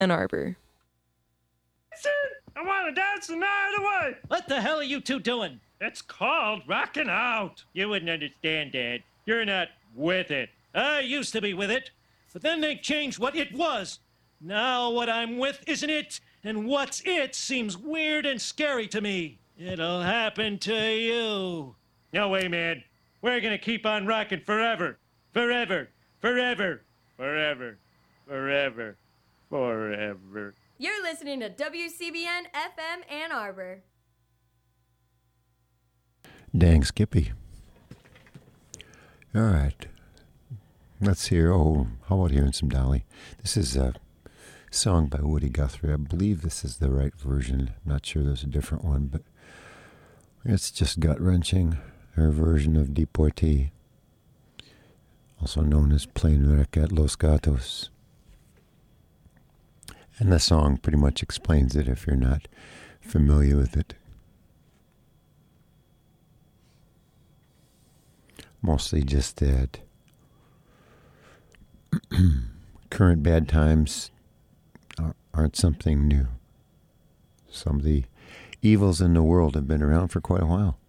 Ann Arbor. I want to dance the night away. What the hell are you two doing? It's called rocking out. You wouldn't understand, Dad. You're not with it. I used to be with it, but then they changed what it was. Now what I'm with isn't it, and what's it seems weird and scary to me. It'll happen to you. No way, man. We're gonna keep on rocking forever. Forever. Forever. Forever. Forever. Forever. You're listening to WCBN FM Ann Arbor. Dang Skippy. All right. Let's hear, how about hearing some Dolly? This is a song by Woody Guthrie. I believe this is the right version. I'm not sure there's a different one, but it's just gut-wrenching. Her version of Deportee, also known as Plain Wreck at Los Gatos. And the song pretty much explains it if you're not familiar with it. Mostly just that current bad times aren't something new. Some of the evils in the world have been around for quite a while.